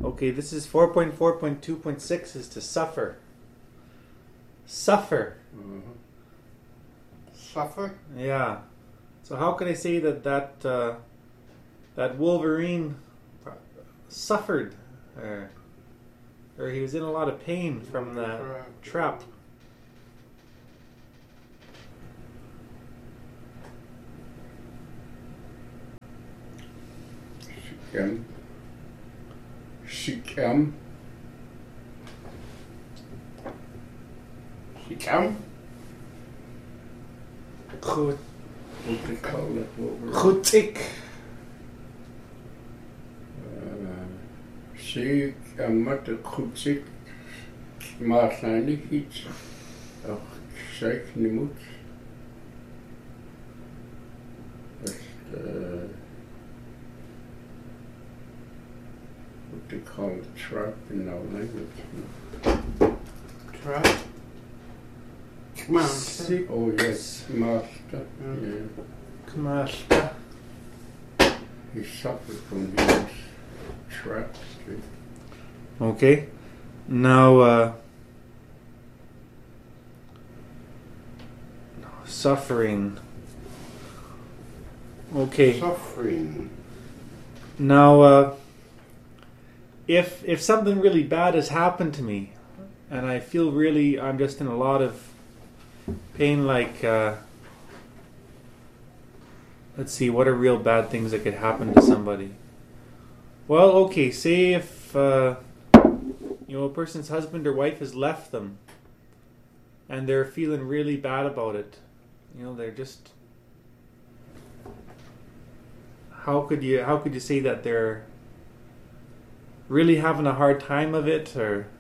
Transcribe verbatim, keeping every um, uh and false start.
Okay, this is four point four point two point six is to suffer. Suffer. Mm-hmm. Suffer? Yeah. So how can I say that that, uh, that Wolverine suffered? Or, or he was in a lot of pain from the trap. Sikem. Sikem. Sikem? Goed. What do you call it? Goed ik. Zie ik en met het goed zit, maar zijn niet iets. Ach, ik zeg niet moet. Dus, uh, what do you call it? Trap in our language. Trap? Master. Oh yes, master. Mm. Yeah. Master. He suffered from these traps. Too. Okay. Now, uh, suffering. Okay. Suffering. Now, uh, if if something really bad has happened to me, and I feel really, I'm just in a lot of pain, like, uh, let's see, what are real bad things that could happen to somebody? Well, okay, say if, uh, you know, a person's husband or wife has left them, and they're feeling really bad about it. You know, they're just, how could you, how could you say that they're really having a hard time of it, or